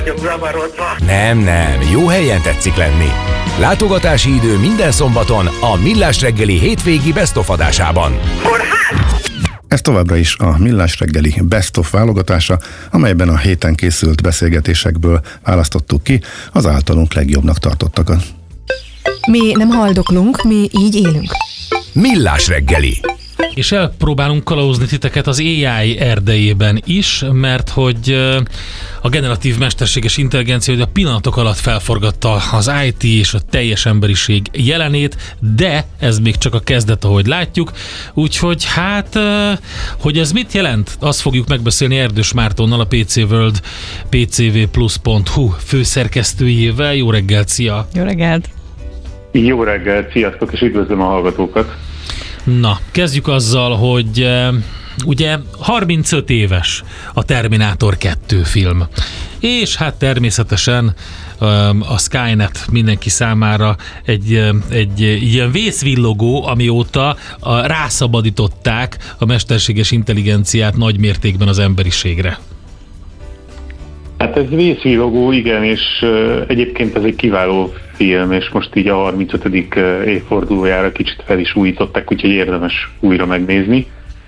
zavarodva. Nem, jó helyen tetszik lenni. Látogatási idő minden szombaton a Millás reggeli hétvégi Best of adásában. Ez továbbra is a Millás reggeli Best of válogatása, amelyben a héten készült beszélgetésekből választottuk ki az általunk legjobbnak tartottakat. Mi nem haldoklunk, mi így élünk. Millás reggeli. És elpróbálunk kalauzni titeket az AI erdejében is, mert hogy a generatív mesterséges intelligencia hogy a pillanatok alatt felforgatta az IT és a teljes emberiség jelenét, de ez még csak a kezdet, ahogy látjuk. Úgyhogy hogy ez mit jelent, azt fogjuk megbeszélni Erdős Mártonnal, a PC World pcvplus.hu főszerkesztőjével. Jó reggelt, szia! Jó reggelt! Jó reggelt, sziasztok, és üdvözlöm a hallgatókat! Na, kezdjük azzal, hogy ugye 35 éves a Terminátor 2 film, és hát természetesen a Skynet mindenki számára egy ilyen vészvillogó, amióta rászabadították a mesterséges intelligenciát nagy mértékben az emberiségre. Hát ez vészvillogó, igen, és egyébként ez egy kiváló film, és most így a 35. évfordulójára kicsit fel is újították, úgyhogy érdemes újra megnézni.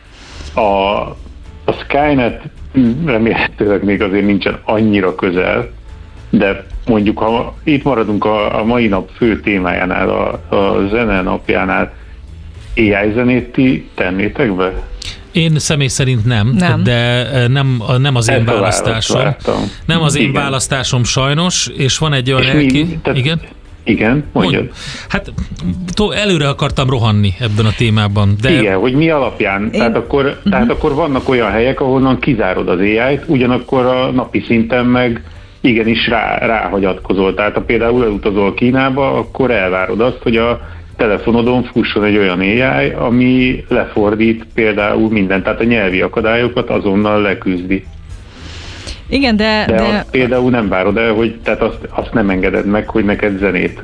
A Skynet remélhetőleg még azért nincsen annyira közel, de mondjuk, ha itt maradunk a mai nap fő témájánál, a zene napjánál, AI zenét ti tennétek be? Én személy szerint nem. De nem az én választásom. Nem az én választásom sajnos, és van egy olyan Igen? Igen, mondjad. Hát előre akartam rohanni ebben a témában. De... Igen, hogy mi alapján? Tehát akkor vannak olyan helyek, ahonnan kizárod az AI-t, ugyanakkor a napi szinten meg igenis ráhagyatkozol. Tehát ha például elutazol Kínába, akkor elvárod azt, hogy a telefonodon fusson egy olyan AI, ami lefordít például mindent, tehát a nyelvi akadályokat azonnal leküzdi. Igen, de azt például nem várod el, hogy tehát azt nem engeded meg, hogy neked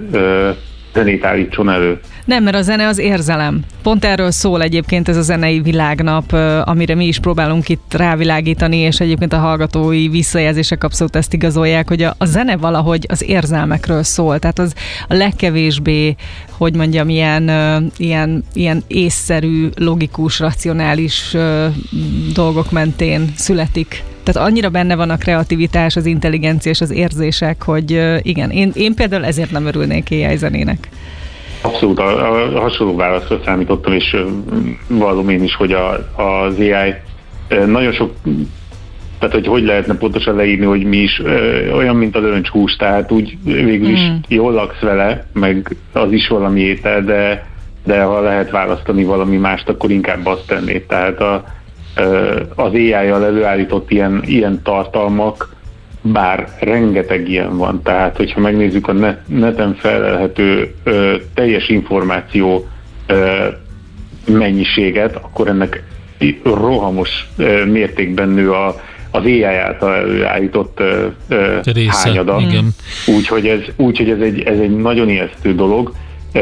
zenét állítson elő. Nem, mert a zene az érzelem. Pont erről szól egyébként ez a zenei világnap, amire mi is próbálunk itt rávilágítani, és egyébként a hallgatói visszajelzések abszolút ezt igazolják, hogy a zene valahogy az érzelmekről szól. Tehát az a legkevésbé, hogy mondjam, ilyen észszerű, logikus, racionális dolgok mentén születik. Tehát annyira benne van a kreativitás, az intelligencia és az érzések, hogy igen, én például ezért nem örülnék AI zenének. Abszolút, a hasonló válaszra számítottam, és vallom én is, hogy az AI nagyon sok, tehát hogy lehetne pontosan leírni, hogy mi is olyan, mint a löncshús, tehát úgy végül is jól laksz vele, meg az is valami étel, de ha lehet választani valami mást, akkor inkább azt tennéd. Tehát az AI-jal előállított ilyen tartalmak, bár rengeteg ilyen van, tehát hogyha megnézzük a neten felelhető teljes információ mennyiséget, akkor ennek rohamos mértékben nő az AI által előállított hányada. Úgyhogy ez egy nagyon ijesztő dolog.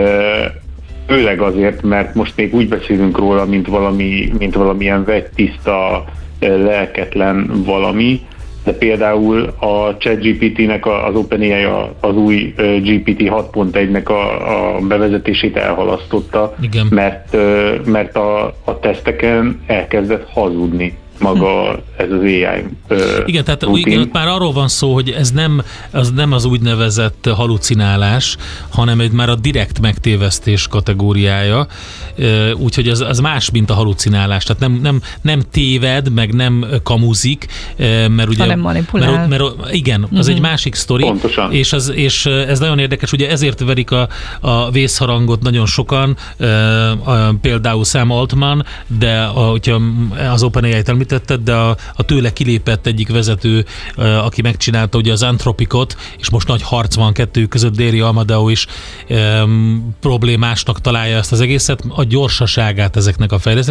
Főleg azért, mert most még úgy beszélünk róla, mint valamilyen vegytiszta, lelketlen valami, de például a ChatGPT-nek, az OpenAI az új GPT 6.1-nek a bevezetését elhalasztotta, mert a teszteken elkezdett hazudni maga ez az AI. Igen, tehát igen, már arról van szó, hogy ez nem az úgynevezett halucinálás, hanem már a direkt megtévesztés kategóriája, úgyhogy az más, mint a halucinálás. Tehát nem téved, meg nem kamuzik, mert ugye... Hanem manipulál. Mert igen, az egy másik sztori. Pontosan. És ez nagyon érdekes, ugye ezért verik a vészharangot nagyon sokan, például Sam Altman, de hogyha az OpenAI-t említetted, de a tőle kilépett egyik vezető, aki megcsinálta ugye az Anthropicot, és most nagy harc van kettőjük között, Déri Amadeo is problémásnak találja ezt az egészet, a gyorsaságát ezeknek a fejlesztésnek.